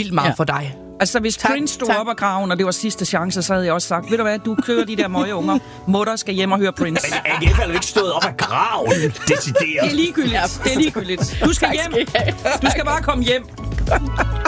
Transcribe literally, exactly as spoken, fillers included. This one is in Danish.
vildt meget Ja. for dig. Altså, hvis Tak, Prince stod tak. op af graven, og det var sidste chance, så havde jeg også sagt, ved du hvad, du kører de der møgeunger. Mutter skal hjem og høre Prince. Men A G F er jo ikke stået op af graven, decideret. Det er ligegyldigt. Det er ligegyldigt. Du skal Tak hjem. skal I have. Du skal bare komme hjem.